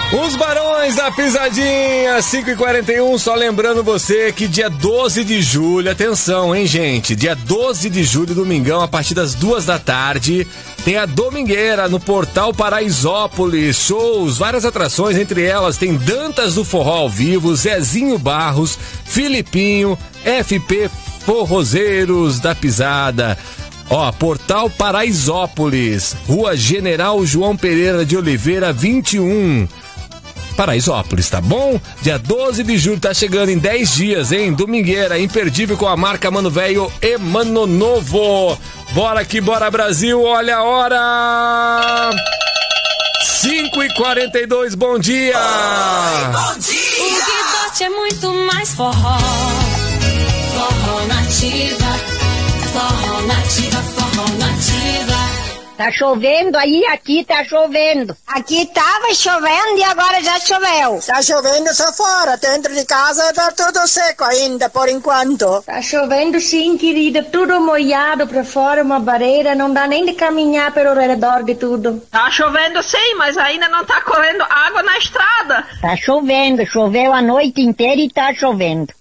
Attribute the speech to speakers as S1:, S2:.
S1: Os Barões da Pisadinha, 5h41, só lembrando você que dia 12 de julho, atenção, hein, gente? Dia 12 de julho, domingão, a partir das 2 da tarde, tem a Domingueira no Portal Paraisópolis. Shows, várias atrações, entre elas tem Dantas do Forró ao vivo, Zezinho Barros, Filipinho, FP Forrozeiros da Pisada. Ó, Portal Paraisópolis, Rua General João Pereira de Oliveira, 21. Paraisópolis, tá bom? Dia 12 de julho, tá chegando em 10 dias, hein? Domingueira, imperdível com a marca Mano Velho e Mano Novo. Bora que bora, Brasil, olha a hora! 5h42, bom dia!
S2: Oi, bom dia! O que bate é muito mais forró. Forró nativa, forró nativa, forró nativa.
S3: Tá chovendo aí, aqui tá chovendo.
S4: Aqui tava chovendo e agora já choveu.
S5: Tá chovendo só fora, dentro de casa tá tudo seco ainda, por enquanto.
S6: Tá chovendo sim, querida, tudo molhado pra fora, uma barreira, não dá nem de caminhar pelo redor de tudo.
S7: Tá chovendo sim, mas ainda não tá correndo água na estrada.
S3: Tá chovendo, choveu a noite inteira e tá chovendo.